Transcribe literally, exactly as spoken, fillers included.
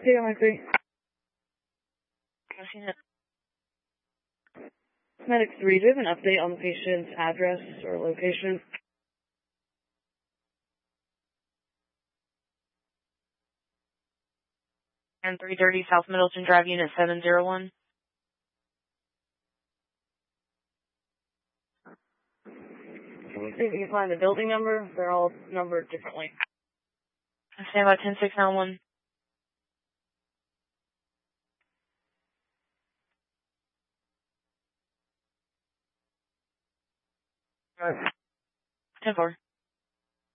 update on my three. I've seen it. Medic three, do you have an update on the patient's address or location? And three thirty South Middleton Drive, Unit seven zero one. Can we see if we can find the building number? They're all numbered differently. Stand by ten six nine one. Alright. ten four.